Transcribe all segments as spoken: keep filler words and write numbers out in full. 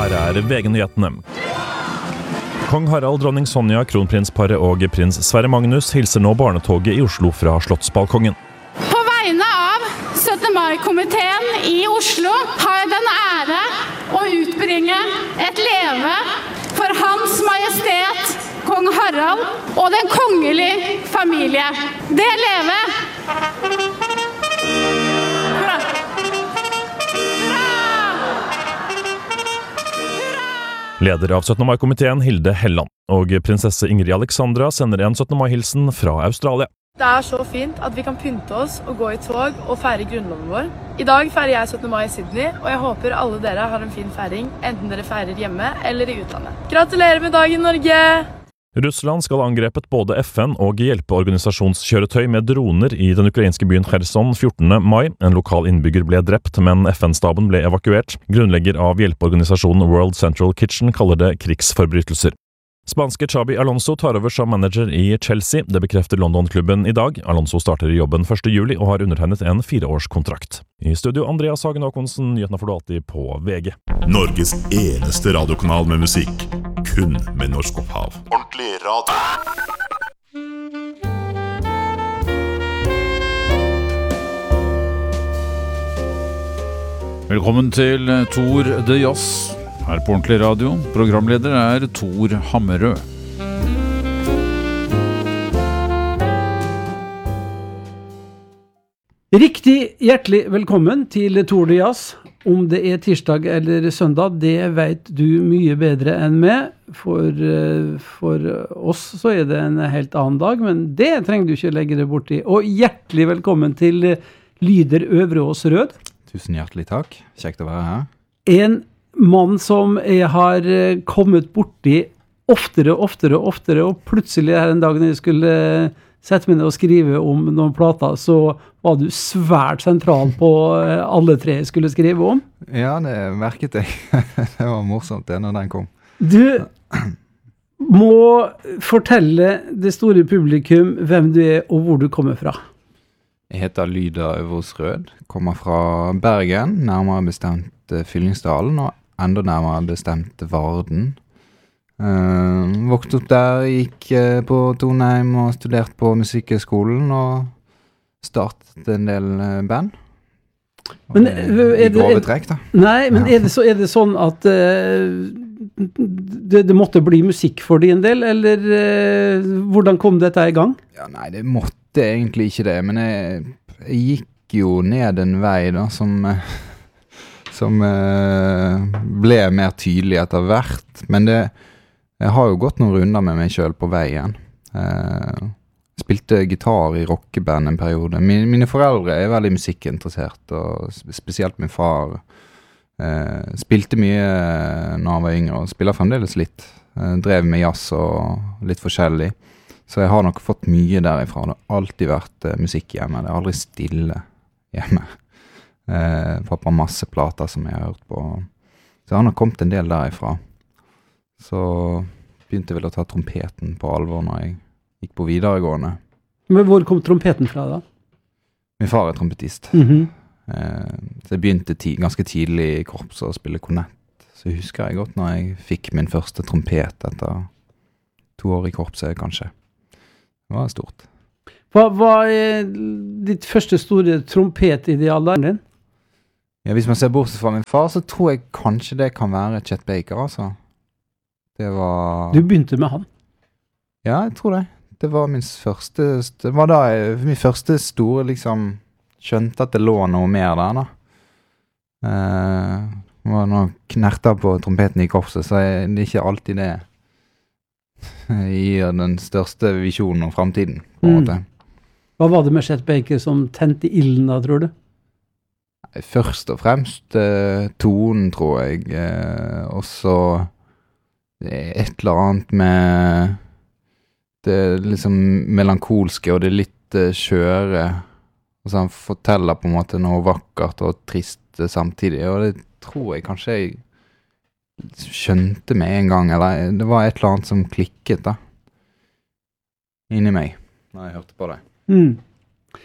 Her er V G-nyhetene. Kong Harald, dronning Sonja, kronprinsparet og prins Sverre Magnus hilser nå barnetoget i Oslo fra Slottsbalkongen. På vegne av syttende mai-komiteen i Oslo har jeg den ære å utbringe et leve for Hans Majestet Kong Harald og den kongelige familie. Det leve! Hurra! Leder av syttende mai-komiteen Hilde Helland og prinsesse Ingrid Alexandra sender en syttende mai-hilsen fra Australia. Det er så fint at vi kan pynte oss og gå i tog og feire grunnloven vår. I dag feirer jeg syttende mai i Sydney, og jeg håper alle dere har en fin feiring, enten dere feirer hjemme eller i utlandet. Gratulerer med dagen, Norge! Russland skal ha angrepet både F N og hjelpeorganisasjonskjøretøy med droner i den ukrainske byen Kherson fjortende mai. En lokal innbygger ble drept, men F N-staben ble evakuert. Grunnlegger av hjelpeorganisasjonen World Central Kitchen kaller det krigsforbrytelser. Spanske Xabi Alonso tar over som manager i Chelsea. Det bekrefter London-klubben i dag. Alonso starter i jobben første juli og har undertegnet en fireårskontrakt. I studio Andreas Hagen Håkonsen, nyhetene får du alltid på V G. Norges eneste radiokanal med musikk, kun med norsk opphav. Ordentlig radio. Velkommen til Tor de Jazz. Her på Ordentlig Radio. Programleder er Tor Hammerød. Riktig hjertelig velkommen til Tor de Jazz. Om det er tirsdag eller søndag, det vet du mye bedre enn meg. For, for oss så er det en helt annen dag, men det trenger du ikke legge deg bort i. Og hjertelig velkommen til Lyder Øvreås Rød. Tusen hjertelig takk. Kjekt å være her. En mann som jeg har kommet borti oftere, oftere, oftere, og plutselig her en dag når jeg skulle sette meg ned og skrive om noen plater, så var du svært sentral på alle tre jeg skulle skrive om. Ja, det merket jeg. Det var morsomt det når den kom. Du må fortelle det store publikum hvem du er og hvor du kommer fra. Jeg heter Lyder Øvreås Rød, kommer fra Bergen, nærmere bestemt Fyllingsdalen, og enda nærmere bestemt Varden. Uh, vokste opp der, gikk uh, på Tonheim og studerte på Musikkhøgskolen og startet en del uh, band. Men er det, I grove trekk da. Nei, men ja. er, det så, er det sånn at uh, det, det måtte bli musikk for din del, eller uh, hvordan kom dette i gang? Ja, nei, det måtte egentlig ikke det, men jeg, jeg gikk jo ned en vei da, som... Uh, som uh, ble mer tydelig etter hvert, men det, jeg har jo gått noen runder med meg selv på veien. Uh, spilte gitar i rockeband en periode. Min, mine foreldre er veldig musikkinteressert, og spesielt min far uh, spilte mye når han var yngre, og spiller fremdeles litt. Uh, drev med jazz og litt forskjellig. Så jeg har nok fått mye derifra. Det har alltid vært uh, musikk hjemme. Det er aldri stille hjemme. Eh, pappa masse plater som jeg har hørt på, så han har kommet en del derifra. Så begynte jeg vel å ta trompeten på alvor når jeg gikk på videregående. Men hvor kom trompeten fra da? Min far er trompetist. Mm-hmm. eh, så jeg begynte ti- ganske tidlig i korps å spille kornett. Så husker jeg godt når jeg fikk min første trompet etter to år i korpset kanskje. Det var stort. Hva, hva er ditt første store trompetideal der din? Ja, hvis man ser bort fra min far, så tror jeg kanskje det kan være Chet Baker, altså. Det var... Du begynte med han? Ja, jeg tror det. Det var min første... Det var da jeg, min første store, liksom, skjønte at det lå noe mer der, da. Eh, det var noen knerter på trompeten i korpset, så jeg, det er ikke alltid det gir den største visjonen om fremtiden, på en måte. Hva var det med Chet Baker som tente ilden da, tror du? Først og fremst eh, tonen, tror jeg. Eh, og så et eller annet med det liksom melankolske og det litt eh, skjøre. Og så han forteller på en måte noe vakkert og trist eh, samtidig. Og det tror jeg kanskje jeg skjønte med en gang. Eller det var et eller annet som klikket da. Inni meg, når jeg hørte på det. Mm.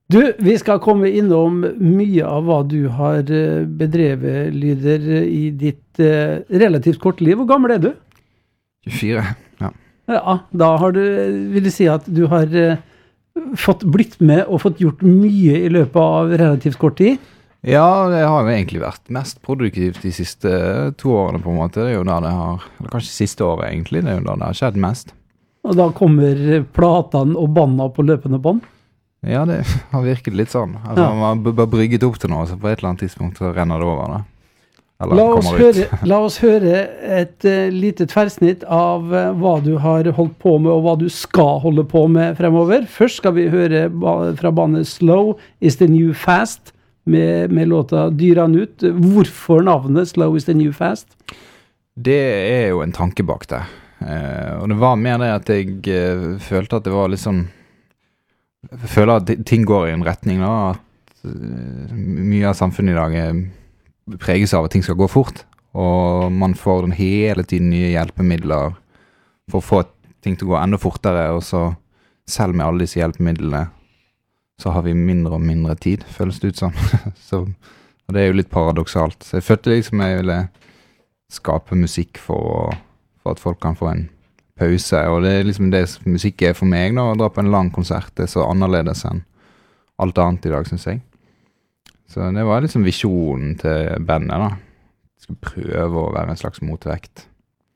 Du, vi skal komme innom mye av hva du har bedrevet, Lyder, i ditt uh, relativt kort liv. Hvor gammel er du? tjuefire, ja. Ja, da har du, vil jeg si at du har uh, fått blitt med og fått gjort mye i løpet av relativt kort tid. Ja, det har jo egentlig vært mest produktivt de siste to årene på en måte. Det er jo da det har, eller kanskje siste året egentlig, det er jo da det har skjedd mest. Og da kommer platene og bandene på løpende bånd? Ja, det har virket litt sånn. Altså, ja. Man har bare brygget opp til noe, så på et eller annet tidspunkt så renner det over da. Eller la oss, kommer ut. høre, la oss høre et uh, lite tverrsnitt av uh, hva du har holdt på med, og hva du skal holde på med fremover. Først skal vi høre ba- fra bandet Slow is the New Fast, med, med låta Dyran ut. Hvorfor navnet Slow is the New Fast? Det er jo en tanke bak det. Uh, og det var mer det at jeg uh, følte at det var litt sånn, jeg føler at ting går i en retning da, at uh, mye av samfunnet i dag er, preges av at ting skal gå fort, og man får den hele tiden nye hjelpemidler for å få ting til å gå enda fortere, og så selv med alle disse hjelpemidlene så har vi mindre og mindre tid, føles det ut sånn. så, og det er jo litt paradoksalt. Så jeg følte liksom jeg ville skape musikk for, for at folk kan få en pause, og det er liksom det musikk er for meg nå, å dra på en lang konsert, det er så annerledes enn alt annet i dag, synes jeg. Så det var liksom visjonen til bandet da. Jeg skulle prøve å være en slags motvekt.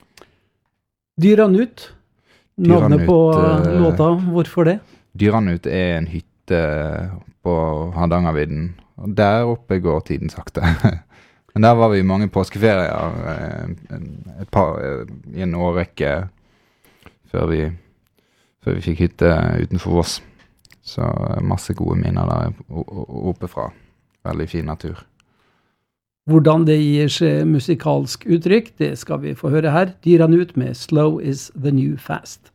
Dyran ut, navnet Dyran på ut, uh, låta, hvorfor det? Dyran ut er en hytte på Hardangervidden, og der oppe går tiden sakte. Men der var vi i mange påskeferier, et par, i en årrekke, før vi, før vi fikk hytte utenfor Voss. Så masse gode minner der oppe fra. Veldig fin natur. Hvordan det gir seg musikalsk uttrykk, det skal vi få høre her. Dyran ut med Slow is the New Fast.